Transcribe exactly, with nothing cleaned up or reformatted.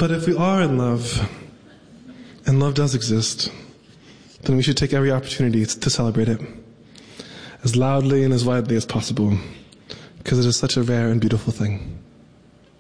But if we are in love, and love does exist, then we should take every opportunity to celebrate it as loudly and as widely as possible, because it is such a rare and beautiful thing.